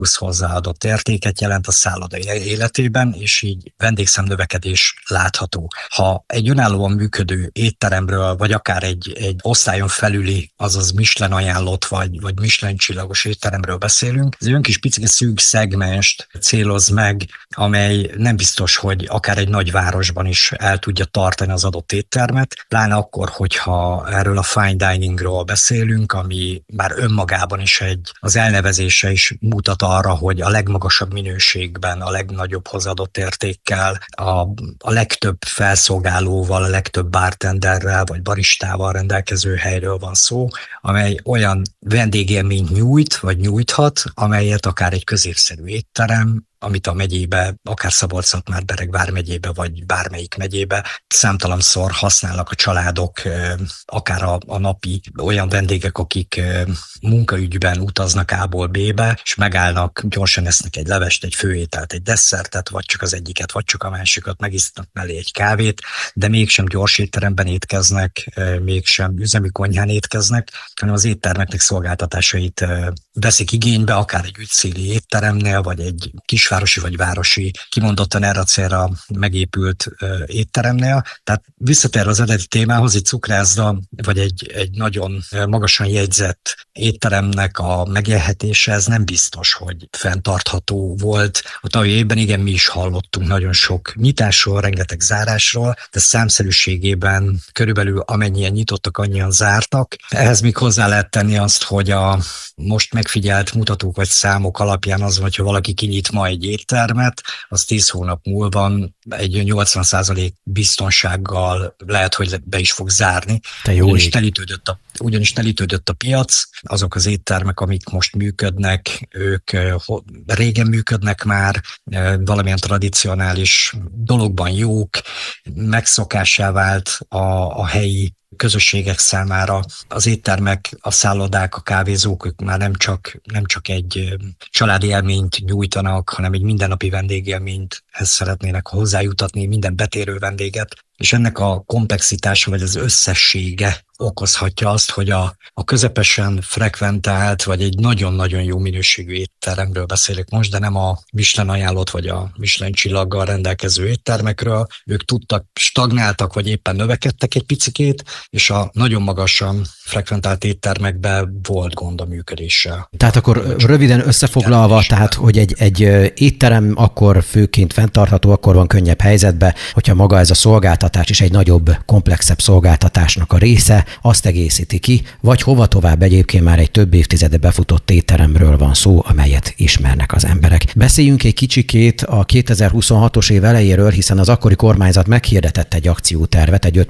plusz hozzáadott értéket jelent a szálloda életében, és így vendégszámnövekedés látható. Ha egy önállóan működő étteremről, vagy akár egy osztályon felüli, azaz Michelin ajánlott, vagy Michelin csillagos étteremről beszélünk, ez olyan kis picike szűk szegmenst céloz meg, amely nem biztos, hogy akár egy nagy városban is el tudja tartani az adott éttermet, pláne akkor, hogyha erről a fine diningról beszélünk, ami már önmagában is az elnevezése is mutat arra, hogy a legmagasabb minőségben, a legnagyobb hozzáadott értékkel, a legtöbb felszolgálóval, a legtöbb bartenderrel vagy baristával rendelkező helyről van szó, amely olyan vendégélményt nyújt, vagy nyújthat, amelyet akár egy középszerű étterem, amit a megyébe, akár Szabolcs-Szatmár-Bereg vármegyébe, vagy bármelyik megyébe számtalanszor használnak a családok, akár a napi olyan vendégek, akik munkaügyben utaznak A-ból B-be, és megállnak, gyorsan esznek egy levest, egy főételt, egy desszertet, vagy csak az egyiket, vagy csak a másikat, megisznak mellé egy kávét, de mégsem gyors étteremben étkeznek, mégsem üzemi konyhán étkeznek, hanem az éttermeknek szolgáltatásait veszik igénybe, akár egy ügyszéli étteremnél, vagy egy kisvárosi vagy városi, kimondottan erre a célra megépült étteremnél. Tehát visszatérve az eredeti témához, egy cukrászda, vagy egy nagyon magasan jegyzett étteremnek a megélhetése, ez nem biztos, hogy fenntartható volt. A tavalyi évben igen, mi is hallottunk nagyon sok nyitásról, rengeteg zárásról, de számszerűségében körülbelül amennyien nyitottak, annyian zártak. Ehhez még hozzá lehet tenni azt, hogy a most megfigyelt mutatók vagy számok alapján az, hogyha valaki kinyit ma egy éttermet, az 10 hónap múlva egy 80% biztonsággal lehet, hogy be is fog zárni. Ugyanis telítődött a piac, azok az éttermek, amik most működnek, ők régen működnek már, valamilyen tradicionális dologban jók, megszokássá vált a helyi közösségek számára. Az éttermek, a szállodák, a kávézók, ők már nem csak egy családi élményt nyújtanak, hanem egy mindennapi vendégélményhez szeretnének hozzájutatni minden betérő vendéget, és ennek a komplexitása vagy az összessége okozhatja azt, hogy a közepesen frekventált, vagy egy nagyon-nagyon jó minőségű étteremről beszélek most, de nem a Michelin ajánlott, vagy a Michelin csillaggal rendelkező éttermekről. Ők stagnáltak, vagy éppen növekedtek egy picikét, és a nagyon magasan frekventált éttermekben volt gond a működéssel. Tehát akkor röviden összefoglalva, tehát hogy egy étterem akkor főként fenntartható, akkor van könnyebb helyzetbe, hogyha maga ez a szolgáltatás is egy nagyobb, komplexebb szolgáltatásnak a része, azt egészíti ki, vagy hova tovább egyébként már egy több évtizede befutott étteremről van szó, amelyet ismernek az emberek. Beszéljünk egy kicsikét a 2026-os év elejéről, hiszen az akkori kormányzat meghirdetett egy akciótervet, egy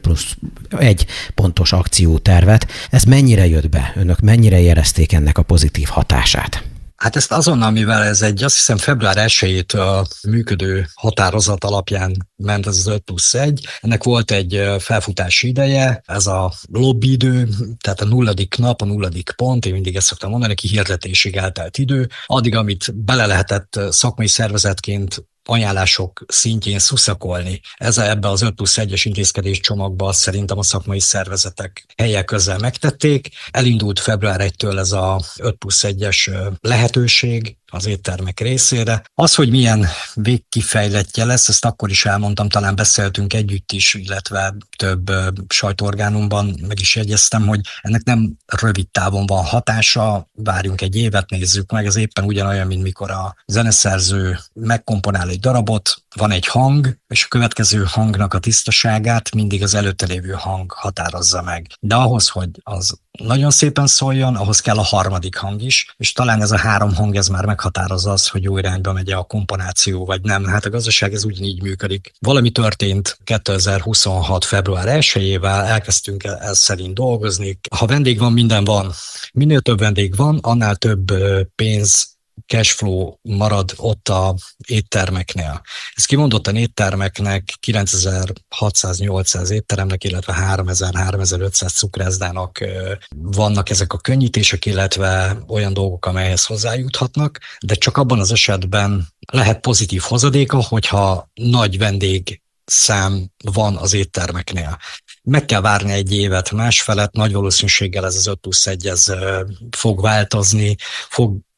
5+1 pontos akciótervet. Ez mennyire jött be? Önök mennyire érezték ennek a pozitív hatását? Hát ezt azonnal, mivel ez azt hiszem február 1-től működő határozat alapján ment ez az 5+1, ennek volt egy felfutási ideje, ez a lobbyidő, tehát a 0. nap, a 0. pont, én mindig ezt szoktam mondani, kihirdetésig eltelt idő, addig, amit bele lehetett szakmai szervezetként ajánlások szintjén szuszakolni. Ebbe az 5+1-es intézkedés csomagba szerintem a szakmai szervezetek helye közel megtették. Elindult február 1-től ez a 5+1-es lehetőség az éttermek részére. Az, hogy milyen végkifejletje lesz, ezt akkor is elmondtam, talán beszéltünk együtt is, illetve több sajtóorgánumban meg is jegyeztem, hogy ennek nem rövid távon van hatása, várjunk egy évet, nézzük meg, ez éppen ugyanolyan, mint mikor a zeneszerző megkomponál egy darabot, van egy hang, és a következő hangnak a tisztaságát mindig az előtte lévő hang határozza meg. De ahhoz, hogy az nagyon szépen szóljon, ahhoz kell a harmadik hang is, és talán ez a 3 hang ez már meghatározza azt, hogy jó irányba megy a komponáció, vagy nem. Hát a gazdaság ez ugyanígy működik. Valami történt 2026. február 1-ével, elkezdtünk ez szerint dolgozni. Ha vendég van, minden van. Minél több vendég van, annál több pénz, cashflow marad ott a éttermeknél. Ez kimondottan éttermeknek, 9600-800 étteremnek, illetve 3000-3500 cukrászdának vannak ezek a könnyítések, illetve olyan dolgok, amelyhez hozzájuthatnak, de csak abban az esetben lehet pozitív hozadéka, hogyha nagy vendég szám van az éttermeknél. Meg kell várni egy évet, másfelett nagy valószínűséggel ez az 5+1 ez fog változni, fog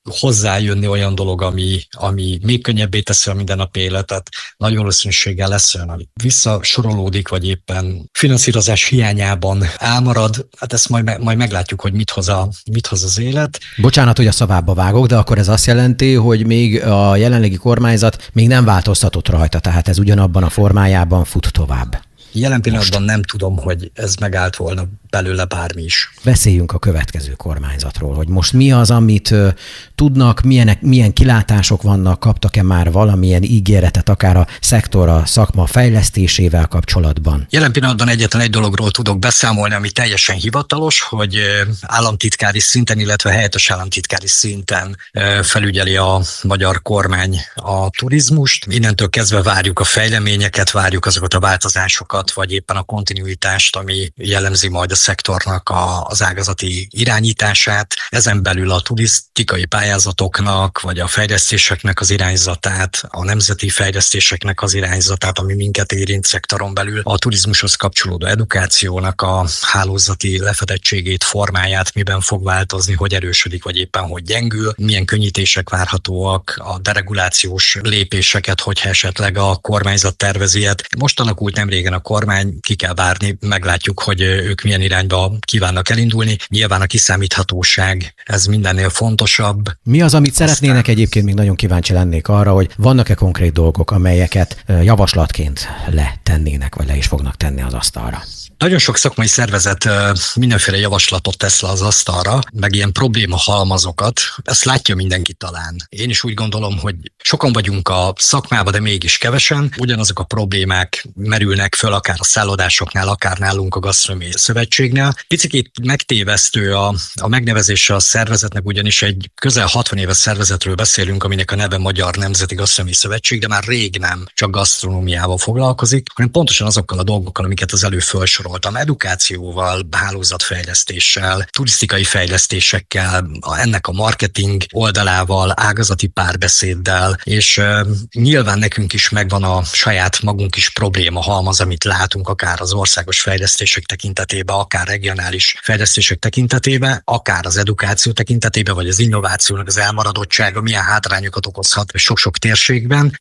hozzájönni olyan dolog, ami még könnyebbé teszi a mindennapi életet, nagy valószínűséggel lesz olyan, ami visszasorolódik, vagy éppen finanszírozás hiányában elmarad. Hát ezt majd meglátjuk, hogy mit hoz az élet. Bocsánat, hogy a szavába vágok, de akkor ez azt jelenti, hogy még a jelenlegi kormányzat még nem változtatott rajta, tehát ez ugyanabban a formájában fut tovább. Jelen pillanatban nem tudom, hogy ez megállt volna belőle bármi is. Beszéljünk a következő kormányzatról, hogy most mi az, amit tudnak, milyen kilátások vannak, kaptak-e már valamilyen ígéretet, akár a szektor, a szakma fejlesztésével kapcsolatban? Jelen pillanatban egyetlen egy dologról tudok beszámolni, ami teljesen hivatalos, hogy államtitkári szinten, illetve helyettes államtitkári szinten felügyeli a magyar kormány a turizmust. Innentől kezdve várjuk a fejleményeket, várjuk azokat a változásokat, vagy éppen a kontinuitást, ami jellemzi majd a szektornak az ágazati irányítását. Ezen belül a turisztikai pályázatoknak, vagy a fejlesztéseknek az irányzatát, a nemzeti fejlesztéseknek az irányzatát, ami minket érint szektoron belül, a turizmushoz kapcsolódó edukációnak a hálózati lefedettségét, formáját, miben fog változni, hogy erősödik, vagy éppen hogy gyengül, milyen könnyítések várhatóak, a deregulációs lépéseket, hogyha esetleg a kormányzat tervezi ilyet. Most alakult nemrégen a kormány, ki kell várni, meglátjuk, hogy ők milyen irányba kívánnak elindulni. Nyilván a kiszámíthatóság, ez mindennél fontosabb. Mi az, amit szeretnének egyébként, még nagyon kíváncsi lennék arra, hogy vannak-e konkrét dolgok, amelyeket javaslatként letennének, vagy le is fognak tenni az asztalra? Nagyon sok szakmai szervezet mindenféle javaslatot tesz le az asztalra, meg ilyen probléma halmazokat. Ezt látja mindenki talán. Én is úgy gondolom, hogy sokan vagyunk a szakmában, de mégis kevesen. Ugyanazok a problémák merülnek föl akár a szállodásoknál, akár nálunk a Gasztronómiai Szövetségnél. Picikét megtévesztő a megnevezése a szervezetnek, ugyanis egy közel 60 éves szervezetről beszélünk, aminek a neve Magyar Nemzeti Gasztronómiai Szövetség, de már rég nem csak gasztronómiával foglalkozik, hanem pontosan azokkal a dolgokkal, amiket az előbb felsoroltam, edukációval, hálózatfejlesztéssel, turisztikai fejlesztésekkel, ennek a marketing oldalával, ágazati párbeszéddel, és nyilván nekünk is megvan a saját magunk is probléma halmaz, amit látunk akár az országos fejlesztések tekintetében, akár regionális fejlesztések tekintetében, akár az edukáció tekintetében, vagy az innovációnak az elmaradottsága milyen hátrányokat okozhat sok-sok térségben,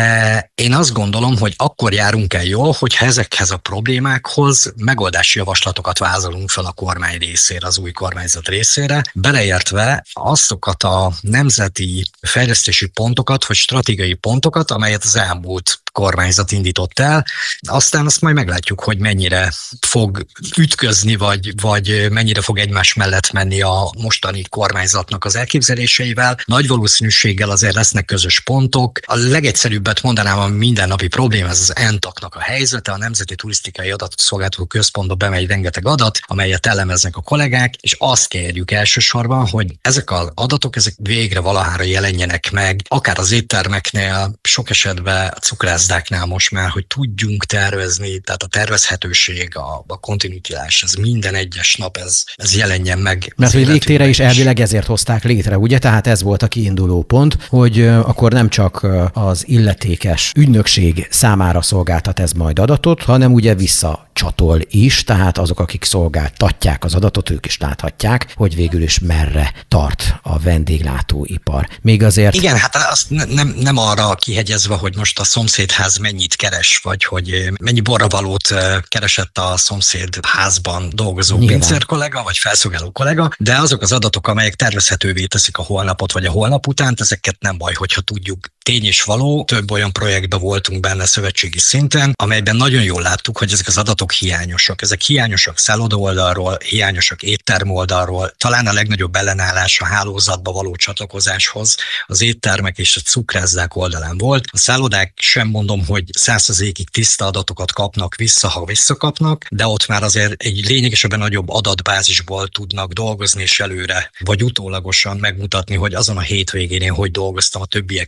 de én azt gondolom, hogy akkor járunk el jól, hogyha ezekhez a problémákhoz megoldási javaslatokat vázolunk fel a kormány részére, az új kormányzat részére, beleértve azokat a nemzeti fejlesztési pontokat, vagy stratégiai pontokat, amelyet az elmúlt kormányzat indított el. Aztán azt majd meglátjuk, hogy mennyire fog ütközni, vagy mennyire fog egymás mellett menni a mostani kormányzatnak az elképzeléseivel. Nagy valószínűséggel azért lesznek közös pontok. A legegyszerűbbet mondanám, a mindennapi probléma, ez az ENTAK-nak a helyzete, a Nemzeti Turisztikai Adatszolgáltató Központba bemegy rengeteg adat, amelyet elemeznek a kollégák, és azt kérjük elsősorban, hogy ezek az adatok, ezek végre valahára jelenjenek meg, akár az éttermeknél, sok esetben a cukrászdáknál most már, hogy tudjunk tervezni, tehát a tervezhetőség, a kontinuitás, ez minden egyes nap, ez jelenjen meg. Mert hogy légtére is elvileg ezért hozták létre, ugye? Tehát ez volt a kiinduló pont, hogy akkor nem csak az illetékes ügynökség számára szolgáltat ez majd adatot, hanem ugye visszacsatol is, tehát azok, akik szolgáltatják az adatot, ők is láthatják, hogy végül is merre tart a vendéglátóipar. Még azért... Igen, hát azt nem arra kihegyezve, hogy most a szomszédház mennyit keres, vagy hogy mennyi borravalót keresett a szomszédházban dolgozó pincér kollega, vagy felszolgáló kollega, de azok az adatok, amelyek tervezhetővé teszik a holnapot, vagy a holnap utánt, ezeket nem baj, hogyha tudjuk. Tény és való, több olyan projektben voltunk benne szövetségi szinten, amelyben nagyon jól láttuk, hogy ezek az adatok hiányosak. Ezek hiányosak szálloda oldalról, hiányosak étterm oldalról. Talán a legnagyobb ellenállás a hálózatba való csatlakozáshoz az éttermek és a cukrászdák oldalán volt. A szállodák sem mondom, hogy 100%-ig tiszta adatokat kapnak vissza, ha visszakapnak, de ott már azért egy lényegesebben nagyobb adatbázisból tudnak dolgozni és előre, vagy utólagosan megmutatni, hogy azon a hétvégén én hogy dolgoztam a többiekhez. A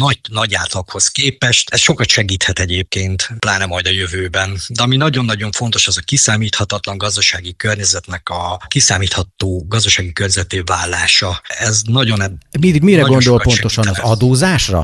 nagy átlaghoz képest. Ez sokat segíthet egyébként, pláne majd a jövőben. De ami nagyon-nagyon fontos, az a kiszámíthatatlan gazdasági környezetnek a kiszámítható gazdasági környezeté válása. Ez Mire nagyon gondol pontosan, az adózásra?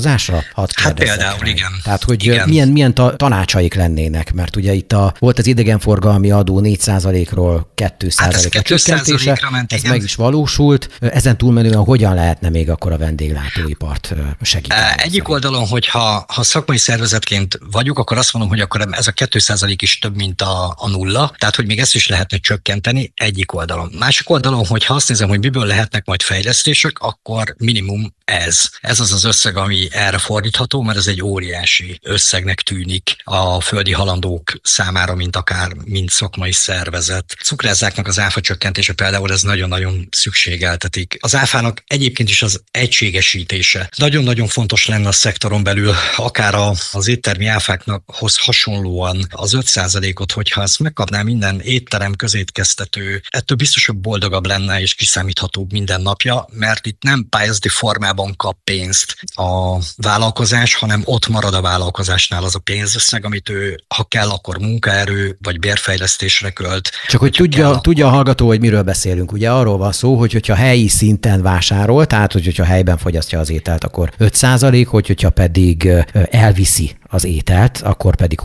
Hát például, igen. Tehát, hogy igen. milyen tanácsaik lennének, mert ugye itt volt az idegenforgalmi adó 4%-ról 2%-ra csökkentése, ez meg is valósult. Ezen túlmenően hogyan lehetne még akkor a vendéglátóipart segíteni? Egyik oldalon, hogyha szakmai szervezetként vagyunk, akkor azt mondom, hogy akkor ez a 2% is több, mint a nulla, tehát hogy még ezt is lehetne csökkenteni egyik oldalon. Másik oldalon, hogyha azt nézem, hogy miből lehetnek majd fejlesztések, akkor minimum ez az összeg, ami erre fordítható, mert ez egy óriási összegnek tűnik a földi halandók számára, mint szakmai szervezet. Cukrászdáknak az áfa csökkentése például ez nagyon-nagyon szükségeltetik. Az áfának egyébként is az egységesítése nagyon-nagyon fontos lenne a szektoron belül, akár az éttermi áfákhoz hasonlóan az 5%-ot, hogyha ezt megkapná minden étterem, közétkeztető, ettől biztos, hogy boldogabb lenne és kiszámíthatóbb minden napja, mert itt nem pályázati formában kap pénzt a vállalkozás, hanem ott marad a vállalkozásnál az a pénzösszeg, amit ő, ha kell, akkor munkaerő vagy bérfejlesztésre költ. Csak hogy tudja a hallgató, hogy miről beszélünk. Ugye arról van szó, hogyha helyi szinten vásárol, tehát hogyha helyben fogyasztja az ételt, akkor 5%, hogyha pedig elviszi az ételt, akkor pedig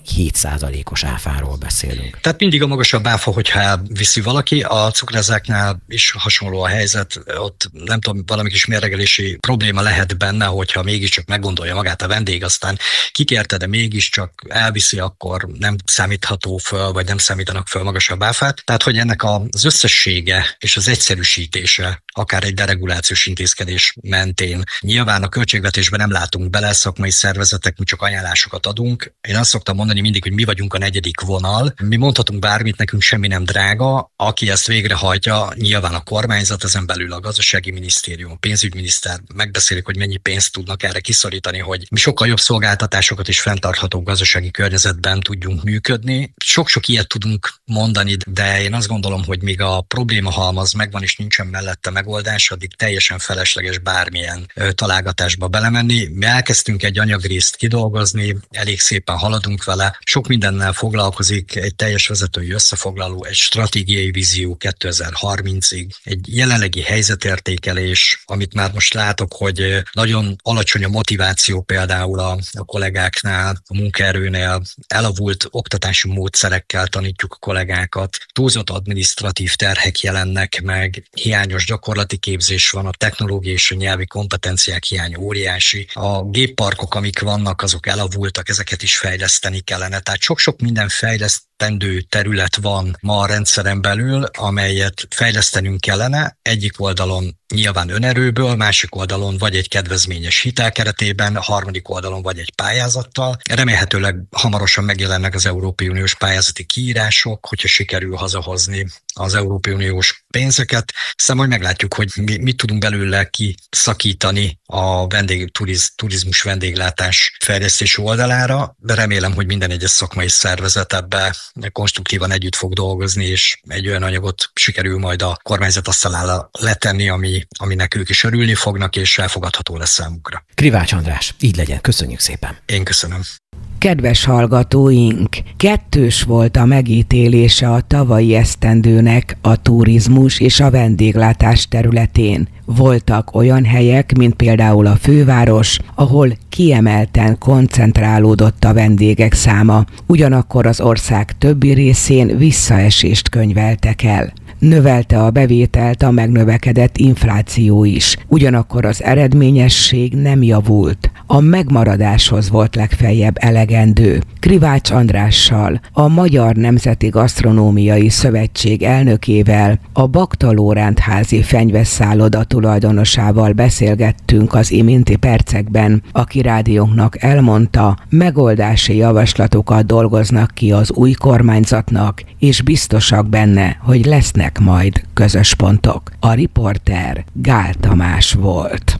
27%-os áfáról beszélünk. Tehát mindig a magasabb áfa, hogyha elviszi valaki. A cukrászdáknál is hasonló a helyzet, ott nem tudom, valami kis mérlegelési probléma lehet benne, hogyha mégiscsak meggondolja magát a vendég, aztán kikérte, de mégiscsak elviszi, akkor nem számítható föl, vagy nem számítanak föl magasabb áfát. Tehát, hogy ennek az összessége és az egyszerűsítése, akár egy deregulációs intézkedés mentén. Nyilván a költségvetésben nem látunk bele, szakmai szervezetek, mi csak ajánlásokat adunk. Én azt szoktam mondani mindig, hogy mi vagyunk a negyedik vonal. Mi mondhatunk bármit, nekünk semmi nem drága. Aki ezt végrehajtja, nyilván a kormányzat, ezen belül a gazdasági minisztérium, a pénzügyminiszter megbeszélik, hogy mennyi pénzt tudnak erre kiszorítani, hogy mi sokkal jobb szolgáltatásokat és fenntartható gazdasági környezetben tudjunk működni. Sok-sok ilyet tudunk mondani, de én azt gondolom, hogy míg a probléma halmaz megvan és nincsen mellette megoldás, addig teljesen felesleges bármilyen találgatásba belemenni. Mi elkezdtünk egy anyagrészt kidolgozni, elég szépen haladunk vele, sok mindennel foglalkozik, egy teljes vezetői összefoglaló, egy stratégiai vízió 2030-ig, egy jelenlegi helyzetértékelés, amit már most látok, hogy nagyon alacsony a motiváció például a kollégáknál, a munkaerőnél, elavult oktatási módszerekkel tanítjuk a kollégákat, túlzott adminisztratív terhek jelennek meg, hiányos gyakorlati képzés van, a technológiai és a nyelvi kompetenciák hiánya óriási, a gépparkok, amik vannak, azok elavultak, ezeket is fejleszteni kellene. Tehát sok-sok minden fejlesztendő terület van ma a rendszeren belül, amelyet fejlesztenünk kellene. Egyik oldalon nyilván önerőből, másik oldalon vagy egy kedvezményes hitel keretében, a harmadik oldalon vagy egy pályázattal. Remélhetőleg hamarosan megjelennek az Európai Uniós pályázati kiírások, hogyha sikerül hazahozni az Európai Uniós pénzeket. Aztán majd meglátjuk, hogy mit tudunk belőle kiszakítani a turizmus vendéglátás fejlesztési oldalára, de remélem, hogy minden egyes szakmai szervezet ebbe konstruktívan együtt fog dolgozni, és egy olyan anyagot sikerül majd a kormányzat asztalára letenni, aminek ők is örülni fognak, és elfogadható lesz számukra. Krivács András, így legyen. Köszönjük szépen. Én köszönöm. Kedves hallgatóink, kettős volt a megítélése a tavalyi esztendőnek a turizmus és a vendéglátás területén. Voltak olyan helyek, mint például a főváros, ahol kiemelten koncentrálódott a vendégek száma, ugyanakkor az ország többi részén visszaesést könyveltek el. Növelte a bevételt a megnövekedett infláció is, ugyanakkor az eredményesség nem javult. A megmaradáshoz volt legfeljebb elegendő. Krivács Andrással, a Magyar Nemzeti Gasztronómiai Szövetség elnökével, a Bakta Lóránt házi fenyvesszálloda tulajdonosával beszélgettünk az iménti percekben, aki rádiónknak elmondta, megoldási javaslatokat dolgoznak ki az új kormányzatnak, és biztosak benne, hogy lesznek majd közös pontok. A riporter Gál Tamás volt.